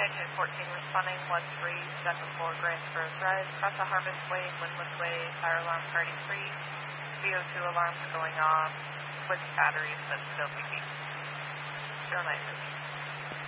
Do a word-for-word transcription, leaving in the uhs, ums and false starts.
nineteen fourteen responding, one three seven four Grand Spur Drive, across the Harvest Way, Linwood Way, fire alarm party three, V O two alarms going off, switch batteries but still beeping. zero nine three.